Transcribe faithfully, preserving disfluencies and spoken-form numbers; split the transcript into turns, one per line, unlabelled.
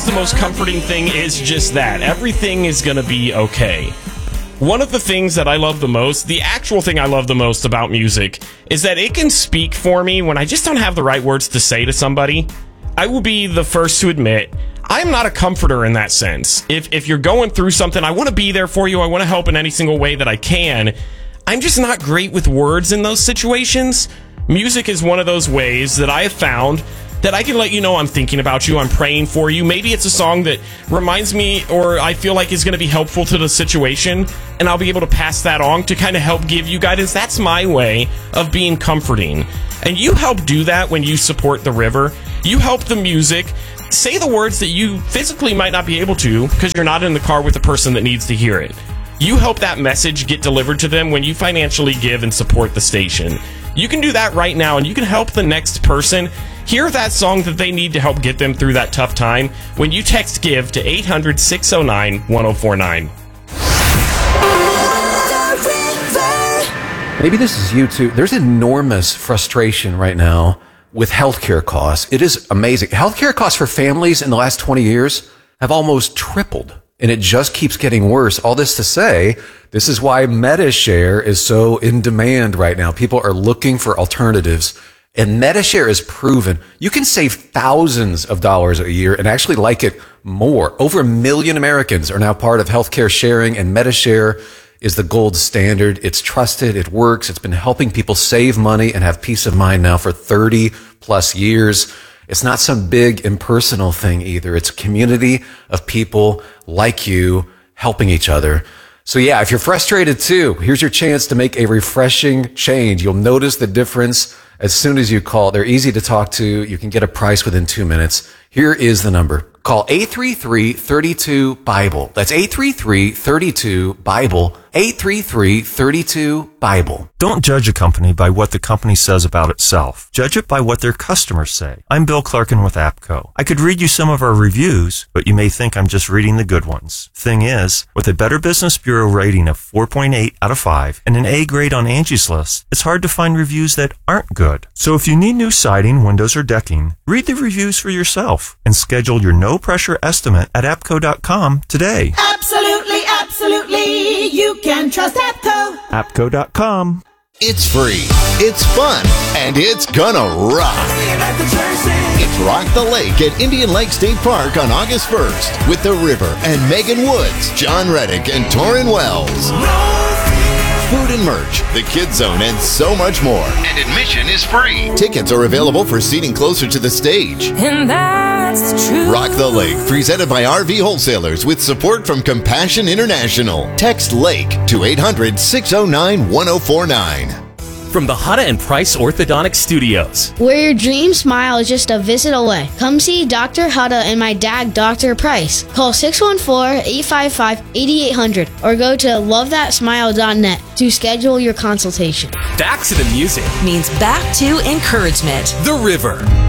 the most comforting thing is just that. Everything is going to be okay. One of the things that I love the most, the actual thing I love the most about music, is that it can speak for me when I just don't have the right words to say to somebody. I will be the first to admit, I'm not a comforter in that sense. If if you're going through something, I want to be there for you. I want to help in any single way that I can. I'm just not great with words in those situations. Music is one of those ways that I have found that I can let you know I'm thinking about you, I'm praying for you. Maybe it's a song that reminds me or I feel like is going to be helpful to the situation, and I'll be able to pass that on to kind of help give you guidance. That's my way of being comforting. And you help do that when you support The River. You help the music say the words that you physically might not be able to because you're not in the car with the person that needs to hear it. You help that message get delivered to them when you financially give and support the station. You can do that right now, and you can help the next person hear that song that they need to help get them through that tough time when you text GIVE to eight hundred, six oh nine, one oh four nine.
Maybe this is you too. There's enormous frustration right now with healthcare costs. It is amazing. Healthcare costs for families in the last twenty years have almost tripled, and it just keeps getting worse. All this to say, this is why MediShare is so in demand right now. People are looking for alternatives, and MediShare is proven you can save thousands of dollars a year and actually like it more. Over a million Americans are now part of healthcare sharing, and MediShare is the gold standard. It's trusted. It works. It's been helping people save money and have peace of mind now for thirty plus years. It's not some big impersonal thing either. It's a community of people like you helping each other. So yeah, if you're frustrated too, here's your chance to make a refreshing change. You'll notice the difference as soon as you call. They're easy to talk to. You can get a price within two minutes. Here is the number. Call eight three three, three two, BIBLE. That's eight three three, three two, BIBLE. eight three three, three two, BIBLE.
Don't judge a company by what the company says about itself. Judge it by what their customers say. I'm Bill Clarkin with APCO. I could read you some of our reviews, but you may think I'm just reading the good ones. Thing is, with a Better Business Bureau rating of four point eight out of five and an A grade on Angie's List, it's hard to find reviews that aren't good. So if you need new siding, windows, or decking, read the reviews for yourself and schedule your no-pressure estimate at apco dot com today.
Absolutely, absolutely, you can trust APCO.
apco dot com.
It's free, it's fun, and it's gonna rock. It's Rock the Lake at Indian Lake State Park on August first with The River and Megan Woods, John Reddick, and Torrin Wells. Food and merch, the Kids Zone, and so much more. And admission is free. Tickets are available for seating closer to the stage.
And that's true.
Rock the Lake, presented by R V Wholesalers with support from Compassion International. Text LAKE to eight hundred, six oh nine, one oh four nine.
From the Hutta and Price Orthodontic Studios,
where your dream smile is just a visit away. Come see Doctor Hutta and my dad, Doctor Price. Call six one four, eight five five, eight eight hundred or go to love that smile dot net to schedule your consultation.
back to the music
means back to encouragement.
The River.